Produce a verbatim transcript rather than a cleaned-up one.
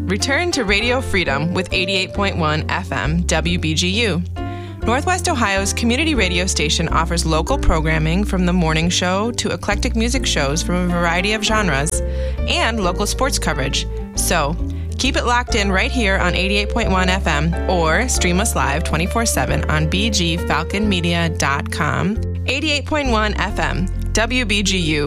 Return to Radio Freedom with eighty-eight point one F M W B G U. Northwest Ohio's community radio station offers local programming from the morning show to eclectic music shows from a variety of genres and local sports coverage. So, keep it locked in right here on eighty-eight point one F M or stream us live twenty-four seven on b g falcon media dot com. eighty-eight point one F M, W B G U.